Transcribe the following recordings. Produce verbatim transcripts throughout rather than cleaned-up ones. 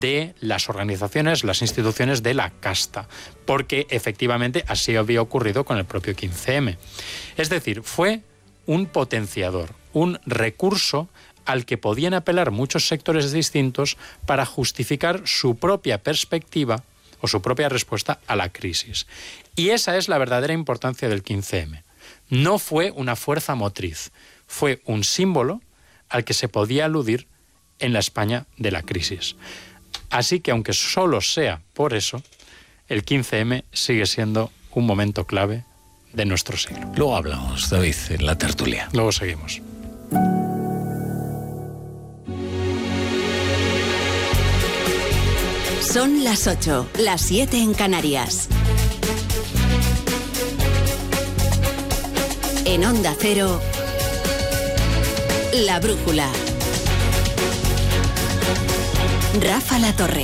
de las organizaciones, las instituciones de la casta, porque efectivamente así había ocurrido con el propio quince eme. Es decir, fue un potenciador, un recurso al que podían apelar muchos sectores distintos para justificar su propia perspectiva o su propia respuesta a la crisis. Y esa es la verdadera importancia del quince eme. No fue una fuerza motriz, fue un símbolo al que se podía aludir en la España de la crisis. Así que aunque solo sea por eso, el quince eme sigue siendo un momento clave de nuestro siglo. Luego hablamos, David, en la tertulia. Luego seguimos. Son las ocho, las siete en Canarias. En Onda Cero, La Brújula. Rafa La Torre.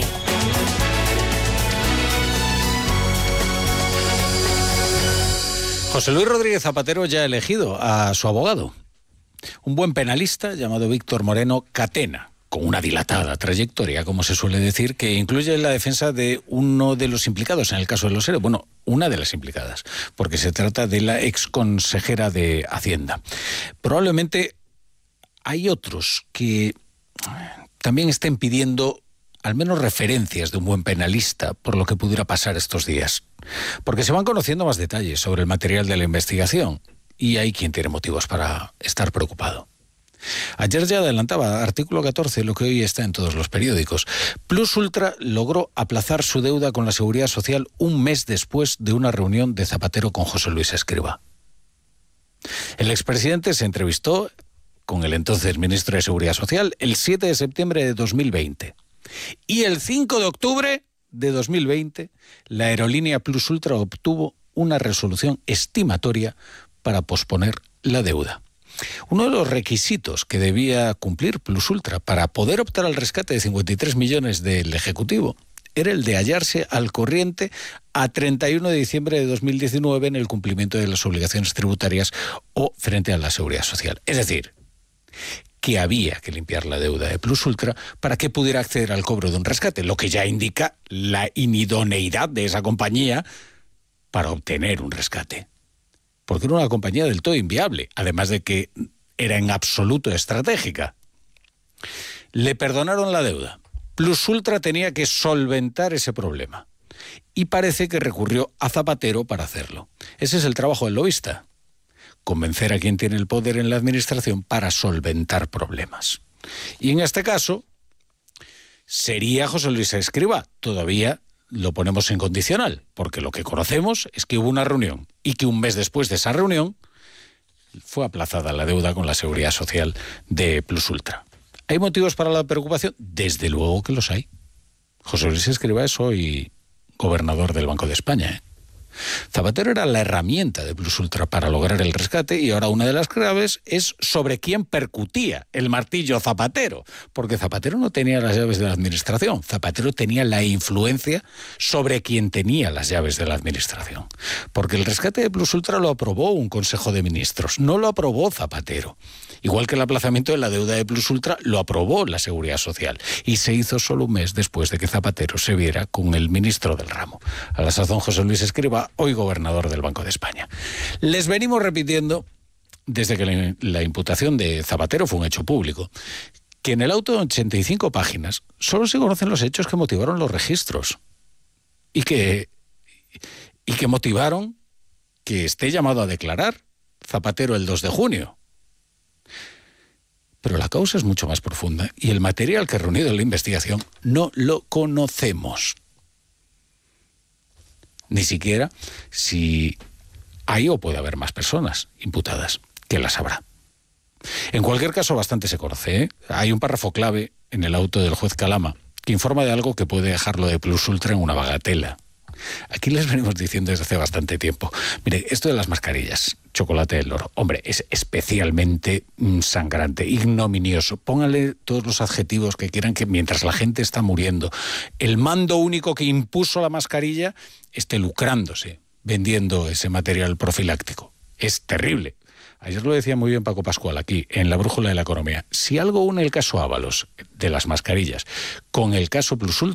José Luis Rodríguez Zapatero ya ha elegido a su abogado, un buen penalista llamado Víctor Moreno Catena, con una dilatada trayectoria, como se suele decir, que incluye la defensa de uno de los implicados en el caso de los ERE. Bueno, una de las implicadas, porque se trata de la exconsejera de Hacienda. Probablemente hay otros que también estén pidiendo al menos referencias de un buen penalista por lo que pudiera pasar estos días. Porque se van conociendo más detalles sobre el material de la investigación y hay quien tiene motivos para estar preocupado. Ayer ya adelantaba, artículo catorce, lo que hoy está en todos los periódicos. Plus Ultra logró aplazar su deuda con la Seguridad Social un mes después de una reunión de Zapatero con José Luis Escrivá. El expresidente se entrevistó con el entonces ministro de Seguridad Social el siete de septiembre de dos mil veinte. Y el cinco de octubre de dos mil veinte, la aerolínea Plus Ultra obtuvo una resolución estimatoria para posponer la deuda. Uno de los requisitos que debía cumplir Plus Ultra para poder optar al rescate de cincuenta y tres millones del Ejecutivo era el de hallarse al corriente a treinta y uno de diciembre de dos mil diecinueve en el cumplimiento de las obligaciones tributarias o frente a la Seguridad Social. Es decir, que había que limpiar la deuda de Plus Ultra para que pudiera acceder al cobro de un rescate, lo que ya indica la inidoneidad de esa compañía para obtener un rescate. Porque era una compañía del todo inviable, además de que era en absoluto estratégica. Le perdonaron la deuda. Plus Ultra tenía que solventar ese problema. Y parece que recurrió a Zapatero para hacerlo. Ese es el trabajo del lobista. Convencer a quien tiene el poder en la administración para solventar problemas. Y en este caso, sería José Luis Escrivá. Todavía lo ponemos en condicional, porque lo que conocemos es que hubo una reunión y que un mes después de esa reunión fue aplazada la deuda con la Seguridad Social de Plus Ultra. ¿Hay motivos para la preocupación? Desde luego que los hay. José Luis Escrivá es hoy gobernador del Banco de España, ¿eh? Zapatero era la herramienta de Plus Ultra para lograr el rescate y ahora una de las claves es sobre quién percutía el martillo Zapatero, porque Zapatero no tenía las llaves de la administración, Zapatero tenía la influencia sobre quien tenía las llaves de la administración, porque el rescate de Plus Ultra lo aprobó un Consejo de Ministros, no lo aprobó Zapatero. Igual que el aplazamiento de la deuda de Plus Ultra lo aprobó la Seguridad Social y se hizo solo un mes después de que Zapatero se viera con el ministro del ramo. A la sazón José Luis Escrivá, hoy gobernador del Banco de España. Les venimos repitiendo, desde que la, la imputación de Zapatero fue un hecho público, que en el auto de ochenta y cinco páginas solo se conocen los hechos que motivaron los registros y que, y que motivaron que esté llamado a declarar Zapatero el dos de junio. Pero la causa es mucho más profunda y el material que ha reunido en la investigación no lo conocemos. Ni siquiera si hay o puede haber más personas imputadas, que las habrá. En cualquier caso, bastante se conoce, ¿eh? Hay un párrafo clave en el auto del juez Calama que informa de algo que puede dejarlo de Plus Ultra en una bagatela. Aquí les venimos diciendo desde hace bastante tiempo. Mire, esto de las mascarillas, chocolate del loro, hombre, es especialmente sangrante, ignominioso. Pónganle todos los adjetivos que quieran, que mientras la gente está muriendo, el mando único que impuso la mascarilla esté lucrándose vendiendo ese material profiláctico. Es terrible. Ayer lo decía muy bien Paco Pascual aquí, en La Brújula de la Economía. Si algo une el caso Ábalos de las mascarillas con el caso Plus Ultra,